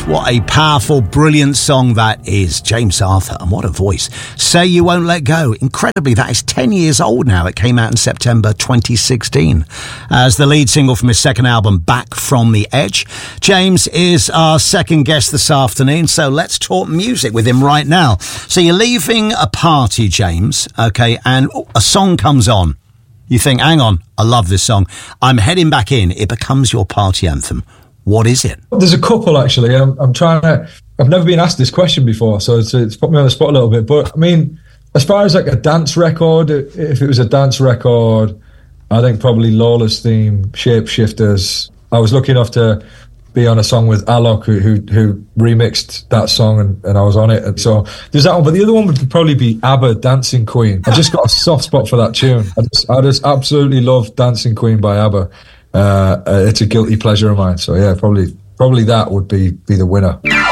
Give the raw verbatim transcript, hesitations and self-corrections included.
What a powerful, brilliant song that is. James Arthur, and what a voice. Say You Won't Let Go. Incredibly, that is ten years old now. It came out in September twenty sixteen as the lead single from his second album, Back From The Edge. James is our second guest this afternoon, so let's talk music with him right now. So you're leaving a party, James, okay, and a song comes on. You think, hang on, I love this song. I'm heading back in. It becomes your party anthem. What is it? There's a couple, actually. I'm, I'm trying to... I've never been asked this question before, so it's, it's put me on the spot a little bit. But, I mean, as far as like a dance record, if it was a dance record, I think probably Lawless Theme, Shapeshifters. I was lucky enough to be on a song with Alok, who who, who remixed that song, and, and I was on it. And so there's that one. But the other one would probably be ABBA, Dancing Queen. I just got a soft spot for that tune. I just, I just absolutely love Dancing Queen by ABBA. Uh, it's a guilty pleasure of mine. So yeah, probably probably that would be be the winner.